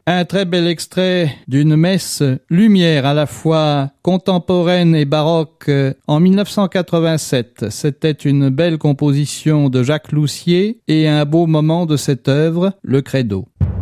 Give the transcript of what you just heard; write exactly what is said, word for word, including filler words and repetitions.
Un très bel extrait d'une messe lumière à la fois contemporaine et baroque en mille neuf cent quatre-vingt-sept. C'était une belle composition de Jacques Loussier et un beau moment de cette œuvre, le Credo.